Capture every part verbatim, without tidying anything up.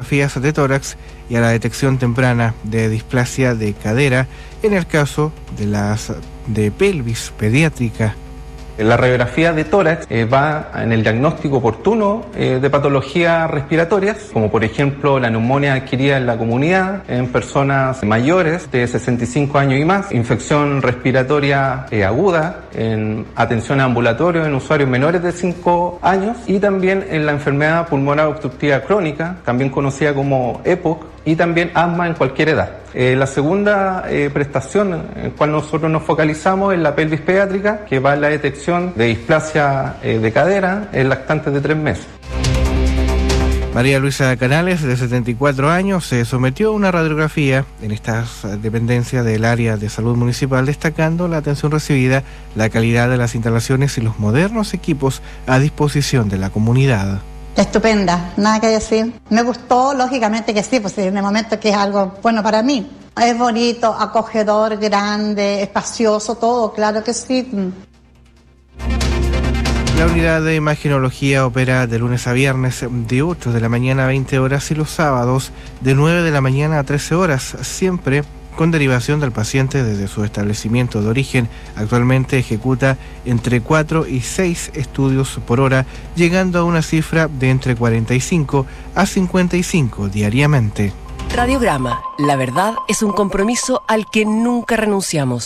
radiografías de tórax y a la detección temprana de displasia de cadera en el caso de las de pelvis pediátrica. La radiografía de tórax eh, va en el diagnóstico oportuno eh, de patologías respiratorias, como por ejemplo la neumonía adquirida en la comunidad, en personas mayores de sesenta y cinco años y más, infección respiratoria eh, aguda, en atención ambulatoria en usuarios menores de cinco años y también en la enfermedad pulmonar obstructiva crónica, también conocida como E P O C, y también asma en cualquier edad. Eh, la segunda eh, prestación en la cual nosotros nos focalizamos es la pelvis pediátrica, que va en la detección de displasia eh, de cadera en lactantes de tres meses. María Luisa Canales, de setenta y cuatro años, se sometió a una radiografía en estas dependencias del área de salud municipal, destacando la atención recibida, la calidad de las instalaciones y los modernos equipos a disposición de la comunidad. Estupenda, nada que decir. Me gustó, lógicamente que sí, pues en el momento que es algo bueno para mí. Es bonito, acogedor, grande, espacioso, todo, claro que sí. La unidad de imagenología opera de lunes a viernes de ocho de la mañana a veinte horas y los sábados de nueve de la mañana a trece horas, siempre con derivación del paciente desde su establecimiento de origen. Actualmente ejecuta entre cuatro y seis estudios por hora, llegando a una cifra de entre cuarenta y cinco a cincuenta y cinco diariamente. Radiograma, la verdad es un compromiso al que nunca renunciamos.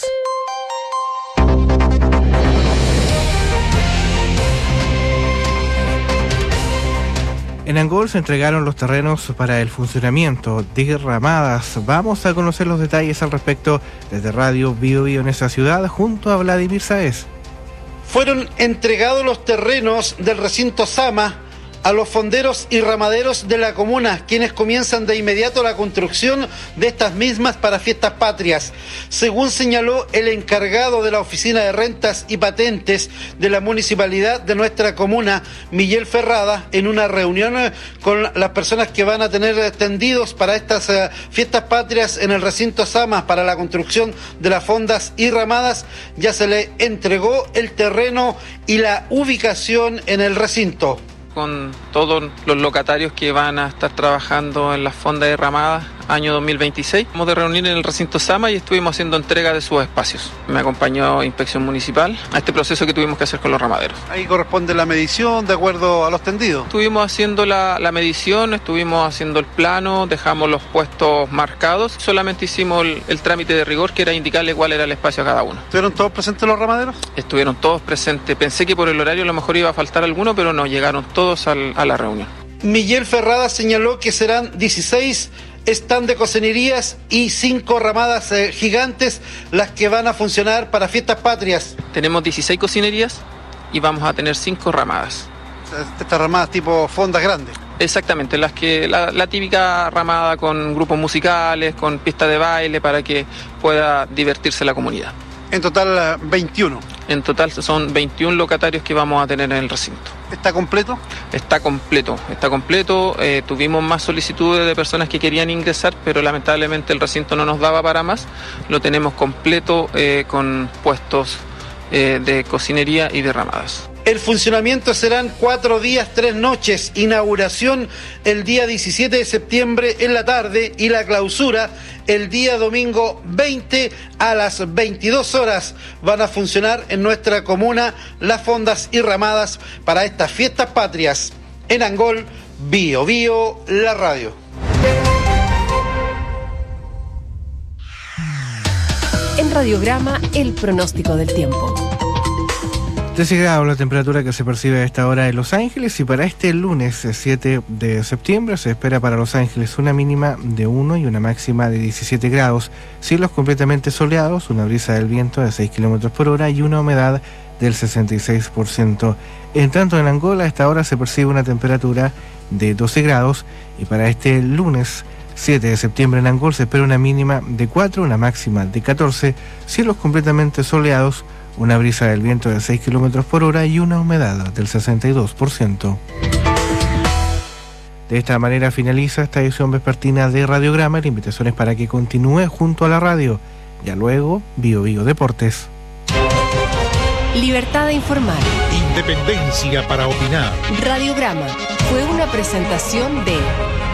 En Angol se entregaron los terrenos para el funcionamiento de Ramadas. Vamos a conocer los detalles al respecto desde Radio Bio Bio en esa ciudad junto a Vladimir Sáez. Fueron entregados los terrenos del recinto Sama a los fonderos y ramaderos de la comuna, quienes comienzan de inmediato la construcción de estas mismas para fiestas patrias. Según señaló el encargado de la Oficina de Rentas y Patentes de la Municipalidad de nuestra comuna, Miguel Ferrada, en una reunión con las personas que van a tener tendidos para estas uh, fiestas patrias en el recinto Sama para la construcción de las fondas y ramadas, ya se le entregó el terreno y la ubicación en el recinto. Con todos los locatarios que van a estar trabajando en las fondas de ramadas año dos mil veintiséis. Vamos de reunir en el recinto Sama y estuvimos haciendo entrega de sus espacios. Me acompañó Inspección Municipal a este proceso que tuvimos que hacer con los ramaderos. Ahí corresponde la medición de acuerdo a los tendidos. Estuvimos haciendo la, la medición, estuvimos haciendo el plano, dejamos los puestos marcados. Solamente hicimos el, el trámite de rigor, que era indicarle cuál era el espacio a cada uno. ¿Estuvieron todos presentes los ramaderos? Estuvieron todos presentes. Pensé que por el horario a lo mejor iba a faltar alguno, pero no, llegaron todos al, a la reunión. Miguel Ferrada señaló que serán dieciséis stand de cocinerías y cinco ramadas eh, gigantes las que van a funcionar para fiestas patrias. Tenemos dieciséis cocinerías y vamos a tener cinco ramadas. Estas ramadas tipo fondas grandes. Exactamente, las que la, la típica ramada con grupos musicales, con pista de baile para que pueda divertirse la comunidad. En total veintiuno. En total son veintiún locatarios que vamos a tener en el recinto. ¿Está completo? Está completo, está completo. Eh, tuvimos más solicitudes de personas que querían ingresar, pero lamentablemente el recinto no nos daba para más. Lo tenemos completo eh, con puestos eh, de cocinería y de ramadas. El funcionamiento serán cuatro días, tres noches. Inauguración el día diecisiete de septiembre en la tarde y la clausura el día domingo veinte a las veintidós horas. Van a funcionar en nuestra comuna las fondas y ramadas para estas fiestas patrias. En Angol, Bio Bio, la radio. En Radiograma, el pronóstico del tiempo. trece grados la temperatura que se percibe a esta hora en Los Ángeles, y para este lunes siete de septiembre se espera para Los Ángeles una mínima de uno y una máxima de diecisiete grados, cielos completamente soleados, una brisa del viento de seis kilómetros por hora y una humedad del sesenta y seis por ciento. En tanto, en Angola a esta hora se percibe una temperatura de doce grados, y para este lunes siete de septiembre en Angol se espera una mínima de cuatro, una máxima de catorce, cielos completamente soleados, una brisa del viento de seis kilómetros por hora y una humedad del sesenta y dos por ciento. De esta manera finaliza esta edición vespertina de Radiograma. La invitación es para que continúe junto a la radio. Ya luego, Bio Bio Deportes. Libertad de informar. Independencia para opinar. Radiograma fue una presentación de